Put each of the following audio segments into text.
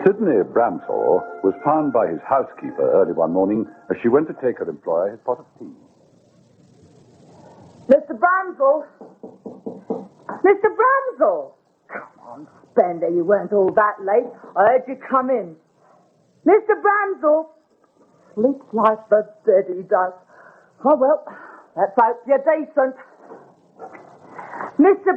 Sidney Bramshaw was found by his housekeeper early one morning as she went to take her employer his pot of tea. Mr. Bramshaw! Mr. Bramshaw! Come on, Spender, you weren't all that late. I heard you come in. Mr. Bramshaw! Sleeps like the dead he does. Oh, well, let's hope you're decent. Mr.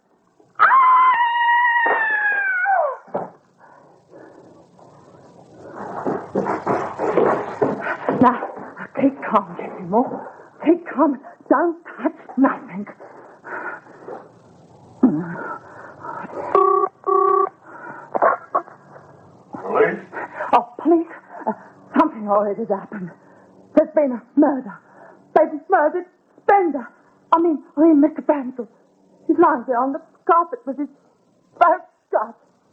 Now, keep calm, Jeffrey Moore. Keep calm. Don't touch nothing. Police? Oh, police. Something horrid has happened. There's been a murder. They've murdered Spender. I mean, Mr. Bramshaw. He's lying there on the carpet with his throat cut.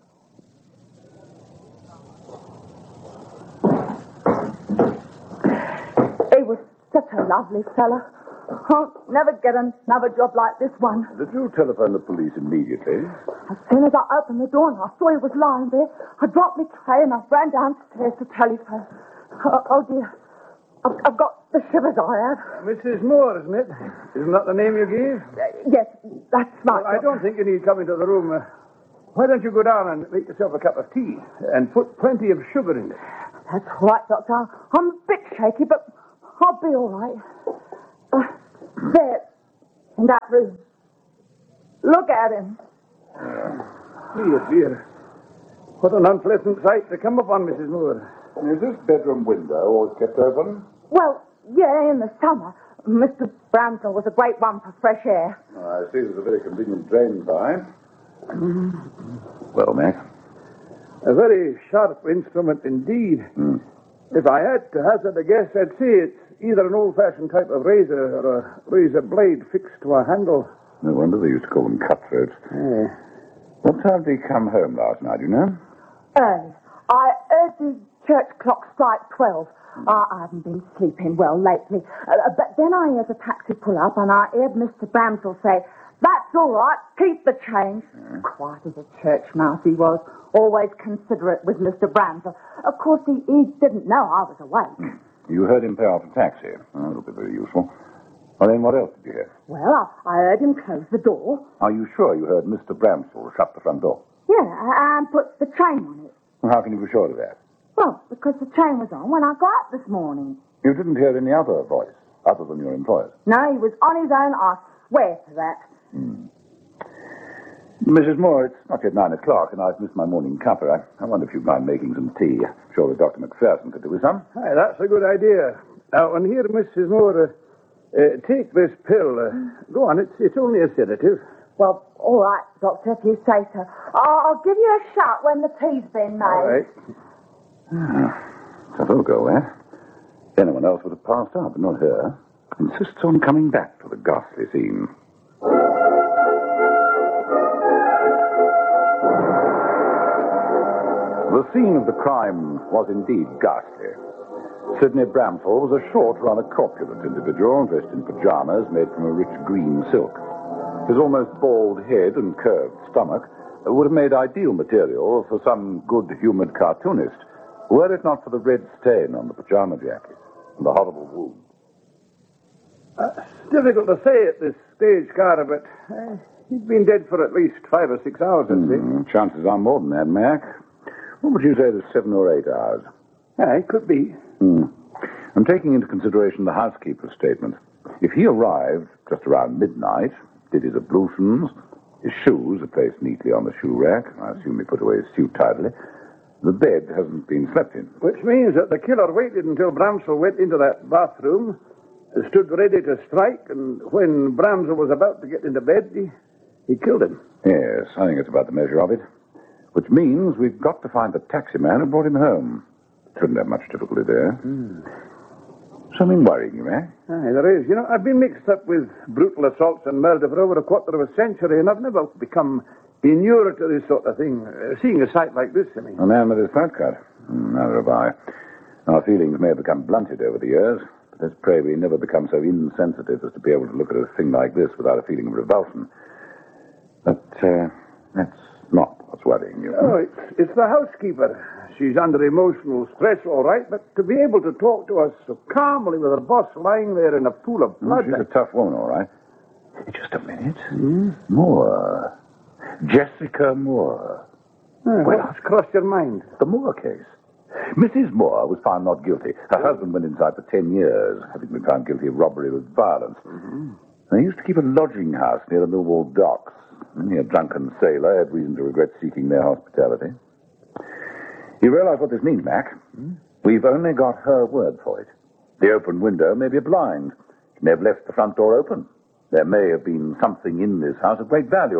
He was such a lovely fella. I'll never get another job like this one. Did you telephone the police immediately? As soon as I opened the door and I saw he was lying there, I dropped my tray and I ran downstairs to telephone. Oh dear. I've got the shivers I have. Mrs. Moore, isn't it? Isn't that the name you gave? Yes, that's right. Well, I don't think you need come into the room. Why don't you go down and make yourself a cup of tea and put plenty of sugar in it? That's right, Doctor. I'm a bit shaky, but I'll be all right. There, in that room. Look at him. Dear, dear. What an unpleasant sight to come upon, Mrs. Moore. Is this bedroom window always kept open? Well, yeah, in the summer. Mr. Bramshaw was a great one for fresh air. I see there's a very convenient drain by. Well, Mac? A very sharp instrument indeed. If I had to hazard a guess, I'd say it's either an old-fashioned type of razor or a razor blade fixed to a handle. No wonder they used to call them cutthroats. What time did he come home last night, do you know? Early. I heard the church clock strike 12. I haven't been sleeping well lately. But then I heard a taxi pull up and I heard Mr. Bramshaw say, "That's all right, keep the change." Quiet as a church mouse he was. Always considerate with Mr. Bramshaw. Of course, he didn't know I was awake. You heard him pay off a taxi. Oh, that'll be very useful. Well, then what else did you hear? Well, I heard him close the door. Are you sure you heard Mr. Bramshaw shut the front door? Yeah, and put the chain on it. Well, how can you be sure of that? Well, because the chain was on when I got up this morning. You didn't hear any other voice, other than your employer's? No, he was on his own, I swear to that. Mrs. Moore, it's not yet 9 o'clock, and I've missed my morning cuppa. I wonder if you'd mind making some tea. I'm sure that Dr. McPherson could do with some. Aye, that's a good idea. Now, and here, Mrs. Moore, take this pill. Go on, it's only a sedative. Well, all right, Doctor, if you say so. I'll give you a shot when the tea's been made. All right. So it'll go there. Anyone else would have passed out, but not her. Insists on coming back to the ghastly scene. The scene of the crime was indeed ghastly. Sidney Bramshaw was a short, rather corpulent individual, dressed in pajamas made from a rich green silk. His almost bald head and curved stomach would have made ideal material for some good-humored cartoonist, were it not for the red stain on the pajama jacket and the horrible wound. It's difficult to say at this stage, Carter, but he's been dead for at least 5 or 6 hours, I'd say. Chances are more than that, Mac. What would you say to 7 or 8 hours? It could be. I'm taking into consideration the housekeeper's statement. If he arrived just around midnight, did his ablutions, his shoes are placed neatly on the shoe rack, I assume he put away his suit tidily, the bed hasn't been slept in. Which means that the killer waited until Bramshaw went into that bathroom, stood ready to strike, and when Bramshaw was about to get into bed, he killed him. Yes, I think it's about the measure of it. Which means we've got to find the taxi man who brought him home. Shouldn't have much difficulty there. Something worrying you, eh? Aye, there is. You know, I've been mixed up with brutal assaults and murder for over a quarter of a century, and I've never become inured to this sort of thing. Seeing a sight like this, I mean. A man with his throat cut? Neither have I. Our feelings may have become blunted over the years, but let's pray we never become so insensitive as to be able to look at a thing like this without a feeling of revulsion. But that's not what's worrying you. Oh, it's the housekeeper. She's under emotional stress, all right, but to be able to talk to us so calmly with her boss lying there in a pool of blood... She's a tough woman, all right. Just a minute. Moore. Jessica Moore. What's crossed your mind? The Moore case. Mrs. Moore was found not guilty. Her husband went inside for 10 years, having been found guilty of robbery with violence. They used to keep a lodging house near the Millwall docks. Only a drunken sailor had reason to regret seeking their hospitality. You realize what this means, Mac? We've only got her word for it. The open window may be a blind. She may have left the front door open. There may have been something in this house of great value.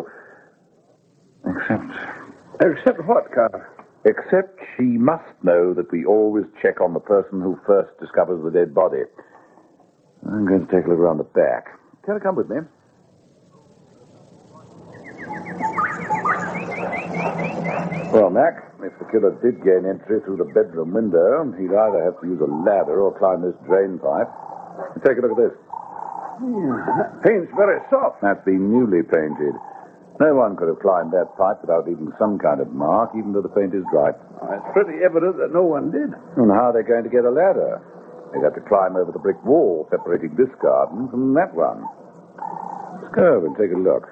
Except what, Carter? Except she must know that we always check on the person who first discovers the dead body. I'm going to take a look around the back. Can you come with me? Well, Mac, if the killer did gain entry through the bedroom window, he'd either have to use a ladder or climb this drain pipe. Take a look at this. That paint's very soft. That's been newly painted. No one could have climbed that pipe without leaving some kind of mark, even though the paint is dry. It's pretty evident that no one did. And how are they going to get a ladder? They'd have to climb over the brick wall separating this garden from that one. Let's go over and take a look.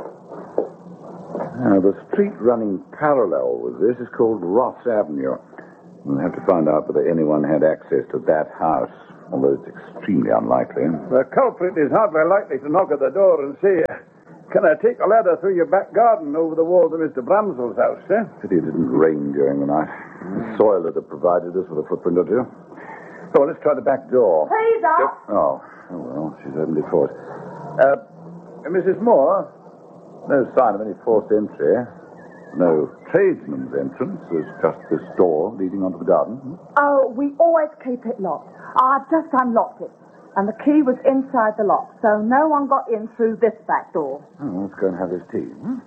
Now, the street running parallel with this is called Ross Avenue. We'll have to find out whether anyone had access to that house, although it's extremely unlikely. The culprit is hardly likely to knock at the door and say, "Can I take a ladder through your back garden over the walls of Mr. Bramsell's house, eh?" Pity it didn't rain during the night. The soil would have provided us with a footprint or two. So let's try the back door. Please, Oh, well, she's opened it for us. Mrs. Moore, no sign of any forced entry. No tradesman's entrance. There's just this door leading onto the garden. Oh, we always keep it locked. I've just unlocked it. And the key was inside the lock, so no one got in through this back door. Oh, let's go and have his tea.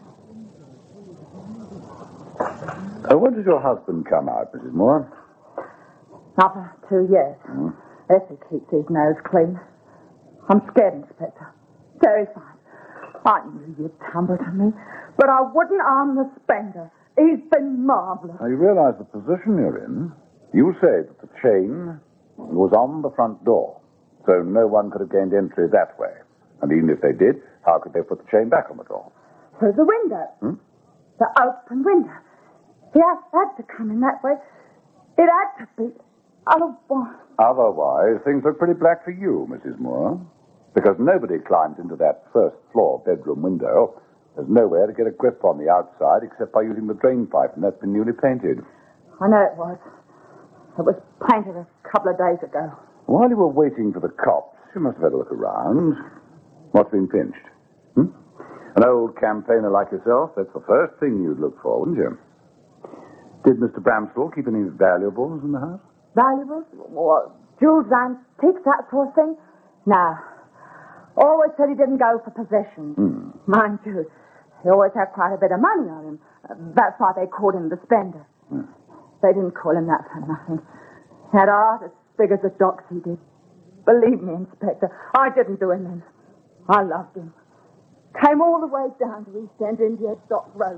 When did your husband come out, Mrs. Moore? Not for 2 years. If he keeps his nose clean. I'm scared, Inspector. Terrified. I knew you'd tumble to me, but I wouldn't harm the spender. He's been marvellous. Now, you realize the position you're in. You say that the chain was on the front door, so no one could have gained entry that way. And even if they did, how could they put the chain back on the door? Through the window. The open window. He had to come in that way. It had to be. Otherwise, things look pretty black for you, Mrs. Moore. Because nobody climbs into that first-floor bedroom window. There's nowhere to get a grip on the outside except by using the drain pipe, and that's been newly painted. I know it was. It was painted a couple of days ago. While you were waiting for the cops, you must have had a look around. What's been pinched? An old campaigner like yourself, that's the first thing you'd look for, wouldn't you? Did Mr. Bramsell keep any valuables in the house? Valuables? What, jewels, antiques, that sort of thing? No. Always said he didn't go for possessions. Mind you, he always had quite a bit of money on him. That's why they called him the spender. They didn't call him that for nothing. He had art as big as the docks, he did. Believe me, Inspector, I didn't do him in. I loved him. Came all the way down to East End India Dock Road.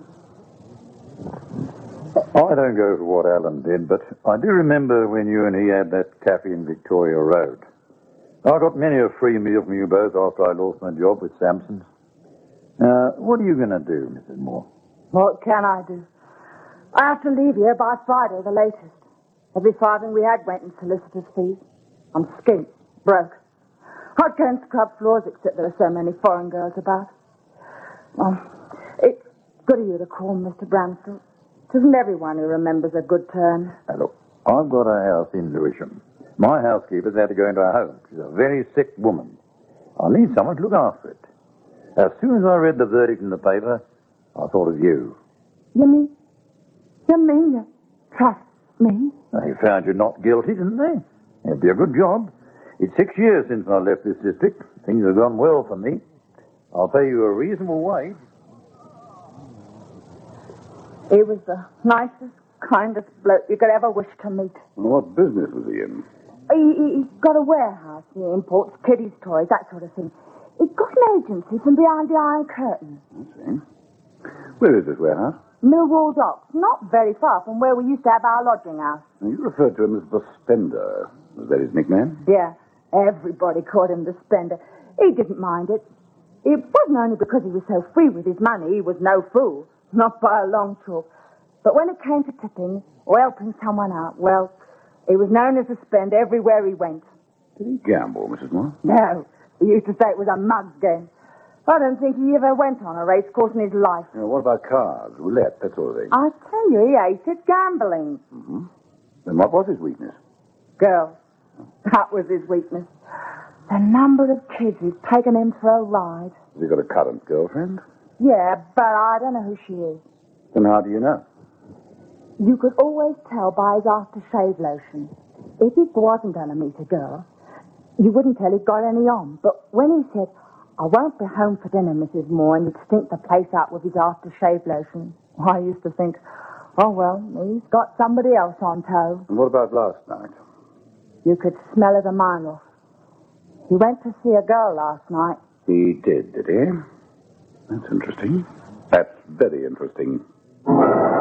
I don't go for what Alan did, but I do remember when you and he had that cafe in Victoria Road. I got many a free meal from you both after I lost my job with Sampson's. What are you going to do, Mrs. Moore? What can I do? I have to leave here by Friday, the latest. Every farthing we had went in solicitor's fees. I'm skint, broke. I can't scrub floors except there are so many foreign girls about. It's good of you to call Mr. Bramsell. It isn't everyone who remembers a good turn. Now, look, I've got a house in Lewisham. My housekeeper's had to go into a home. She's a very sick woman. I need someone to look after it. As soon as I read the verdict in the paper, I thought of you. You mean you trust me? They found you not guilty, didn't they? It'd be a good job. It's 6 years since I left this district. Things have gone well for me. I'll pay you a reasonable wage. He was the nicest, kindest bloke you could ever wish to meet. What business was he in? He's got a warehouse. He imports kiddies' toys, that sort of thing. He's got an agency from behind the Iron Curtain. I see. Where is this warehouse? Millwall Docks, not very far from where we used to have our lodging house. Now, you referred to him as the Spender. Was that his nickname? Yeah, everybody called him the Spender. He didn't mind it. It wasn't only because he was so free with his money. He was no fool, not by a long chalk. But when it came to tipping or helping someone out, well, he was known as a Spender everywhere he went. Did he gamble, Mrs. Moore? No, he used to say it was a mug's game. I don't think he ever went on a race course in his life. What about cards, roulette, that sort of thing? I tell you, he hated gambling. Then what was his weakness? Girls. That was his weakness. The number of kids who've taken him for a ride. Has he got a current girlfriend? Yeah, but I don't know who she is. Then how do you know? You could always tell by his aftershave lotion. If he wasn't going to meet a girl, you wouldn't tell he'd got any on. But when he said, "I won't be home for dinner, Mrs. Moore," and he'd stink the place out with his aftershave lotion, I used to think, oh, well, he's got somebody else on toe. And what about last night? You could smell it a mile off. He went to see a girl last night. He did he? That's interesting. That's very interesting.